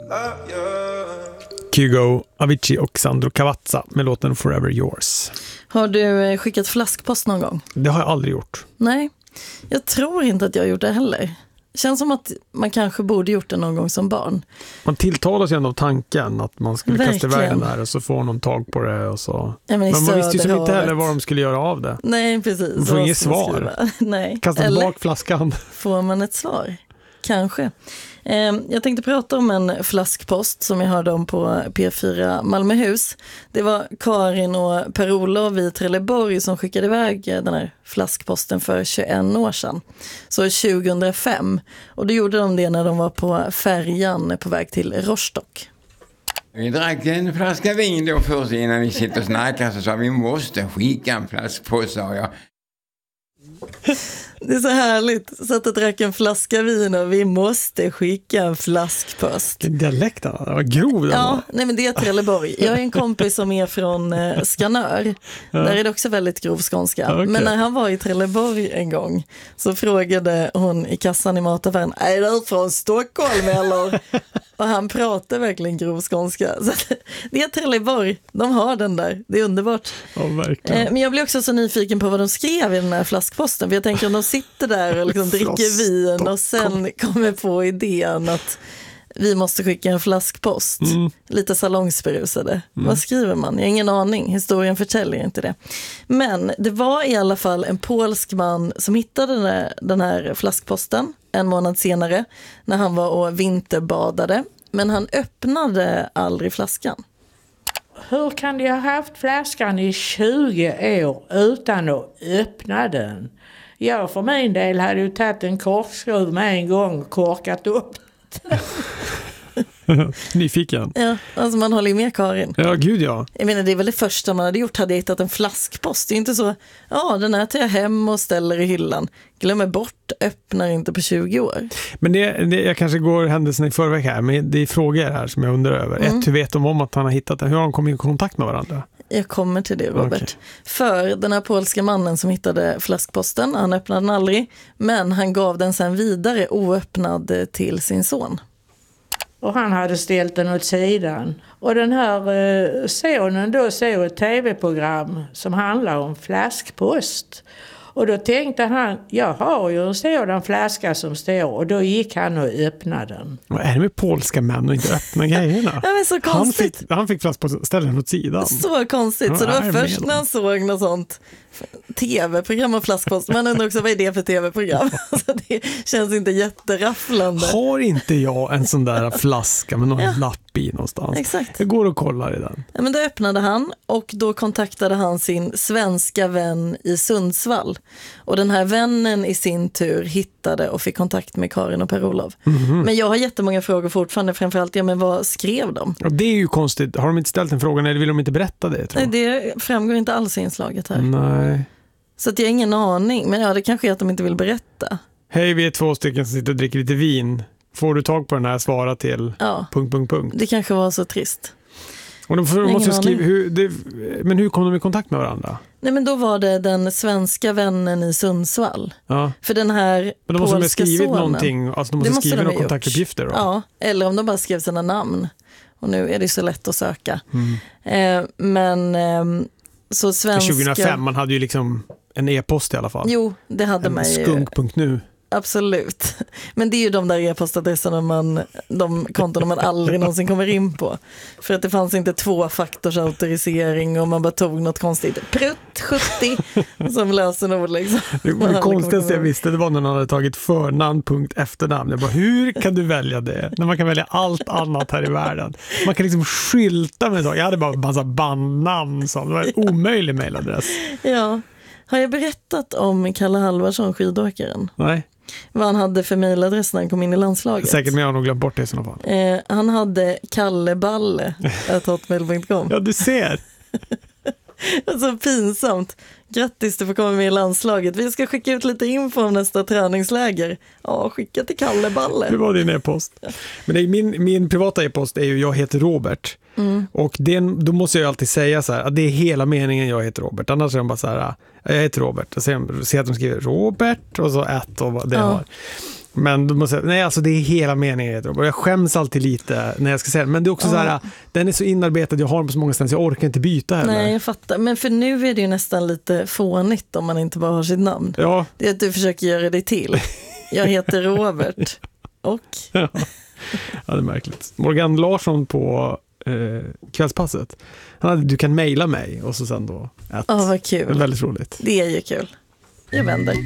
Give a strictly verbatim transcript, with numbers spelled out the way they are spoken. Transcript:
Kygo, Avicii och Sandro Cavazza med låten Forever Yours. Har du skickat flaskpost någon gång? Det har jag aldrig gjort. Nej, jag tror inte att jag har gjort det heller. Känns som att man kanske borde gjort det någon gång som barn. Man tilltalas ju ändå av tanken att man skulle Verkligen. kasta iväg den där och så får någon tag på det och så. Ja, men men man visste ju som inte heller Söderhavet. vad de skulle göra av det. Nej, precis. Man får Vad inget ska man svar. skriva? Nej. Kasta Eller tillbaka flaskan. får man ett svar? Kanske. Eh, jag tänkte prata om en flaskpost som jag hörde om på P fyra Malmöhus. Det var Karin och Per-Olof i Trelleborg som skickade iväg den här flaskposten för tjugoett år sedan. Så tjugohundrafem. Och då gjorde de det när de var på färjan på väg till Rostock. Vi drack en flaska vin då först innan vi sitter och snackar, så sa vi måste skicka en flaskpost, sa jag. Det är så härligt. Satt och drack en flaska vin och vi måste skicka en flaskpost. Dialekten, det var grov den Ja, var. nej men det är Trelleborg. Jag har en kompis som är från eh, Skanör. Ja. Där är det också väldigt grov skånska. Ja, okej. Men när han var i Trelleborg en gång så frågade hon i kassan i mataffären: är du från Stockholm eller? Och han pratar verkligen grov skånska. Så det är Trelleborg. De har den där. Det är underbart. Ja, verkligen. Eh, men jag blir också så nyfiken på vad de skrev i den här flaskposten. För jag tänker om de sitter där och liksom dricker vin och sen kommer på idén att vi måste skicka en flaskpost. Mm. Lite salongsberusade. Mm. Vad skriver man? Jag har ingen aning. Historien förtäljer inte det. Men det var i alla fall en polsk man som hittade den här, den här flaskposten en månad senare när han var och vinterbadade. Men han öppnade aldrig flaskan. Hur kan de ha haft flaskan i tjugo år utan att öppna den? Jag för min del hade ju tagit en korkskruv med en gång och korkat upp. Nyfiken. Ja, alltså man håller ju med Karin. Ja, gud ja. Jag menar, det är väl det första man hade gjort, hade jag hittat en flaskpost. Det är inte så, ja den här tar jag hem och ställer i hyllan. Glömmer bort, öppnar inte på tjugo år. Men det, det, jag kanske går händelsen i förväg här, men det är frågor här som jag undrar över. Mm. Ett, hur vet de om att han har hittat den? Hur har de kommit i kontakt med varandra? Jag kommer till det, Robert. Okay. För den här polska mannen som hittade flaskposten, han öppnade den aldrig, men han gav den sen vidare oöppnad till sin son. Och han hade ställt den åt sidan. Och den här eh, sonen då såg ett tv-program som handlar om flaskpost. Och då tänkte han, jag har ju en sådan flaska som står. Och då gick han och öppnade den. Vad är det med polska män och inte öppna grejerna? Ja, men så han konstigt. fick, han fick plats på ställen åt sidan. Så konstigt. Så det var först när han såg något sånt tv-program om flaskpost. Man undrar också, vad är det för tv-program? Så det känns inte jätterafflande. Har inte jag en sån där flaska med någon ja. lapp i någonstans? Exakt. Jag går och kollar i den. Ja, men då öppnade han och då kontaktade han sin svenska vän i Sundsvall. Och den här vännen i sin tur hittade och fick kontakt med Karin och Per-Olof. Mm-hmm. Men jag har jättemånga frågor fortfarande, framförallt, ja, men vad skrev de? Och det är ju konstigt. Har de inte ställt en fråga eller vill de inte berätta det? Tror jag? Nej, det framgår inte alls i inslaget här. Nej. Så att jag har ingen aning, men ja, det kanske är att de inte vill berätta. Hej, vi är två stycken som sitter och dricker lite vin. Får du tag på den här, svara till ja. punkt, punkt, punkt. Det kanske var så trist. Och de får, måste skriva, hur, det, men hur kom de i kontakt med varandra? Nej, men då var det den svenska vännen i Sundsvall. Ja. För den här men de måste ha skrivit sonen, någonting, alltså de måste, måste skriva några kontaktuppgifter då? Ja, eller om de bara skrev sina namn. Och nu är det så lätt att söka. Mm. Eh, men eh, så svenska... tjugohundrafem, man hade ju liksom en e-post i alla fall. Jo, det hade en man ju. skunk punkt nu. Absolut. Men det är ju de där e-postadresserna man, de konton man aldrig någonsin kommer in på. För att det fanns inte tvåfaktorsautorisering och man bara tog något konstigt. Prutt sjuttio som lösenord liksom. Det, det konstigaste jag visste, det var när man hade tagit förnamn, punkt, efternamn. Jag bara, hur kan du välja det? När man kan välja allt annat här i världen. Man kan liksom skylta med saker. Jag hade bara en massa bandnamn som. Det var en omöjlig mailadress. Ja. Har jag berättat om Kalle Halvarsson, skidåkaren? Nej. Vad han hade för mailadress när han kom in i landslaget? Säkert, men jag har nog glömt bort det i sådana fall. Eh, han hade kalleballe at hotmail punkt com. Ja, du ser. Så pinsamt. Grattis, du får komma med i landslaget. Vi ska skicka ut lite info om nästa träningsläger. Ja, skicka till Kalleballe. Det var din e-post. Men det är min, min privata e-post är ju jag heter Robert. Mm. Och det, då måste jag alltid säga så här att det är hela meningen jag heter Robert. Annars är de bara så här, jag heter Robert. Och sen ser att de skriver Robert och så ett och vad det ja. har. Men du måste, nej, alltså det är hela meningen. Och jag skäms alltid lite när jag ska säga det. Men det är också Ja. så här, den är så inarbetad, jag har den på så många ställen så jag orkar inte byta heller. Nej, jag fattar. Men för nu är det ju nästan lite fånigt om man inte bara har sitt namn. Ja. Det är att du försöker göra det till. Jag heter Robert. Och? Ja, det är märkligt. Morgan Larsson på eh, Kvällspasset. Han hade, du kan mejla mig och så sen då. Ja, vad kul. Det är väldigt roligt. Det är ju kul. Jag vänder.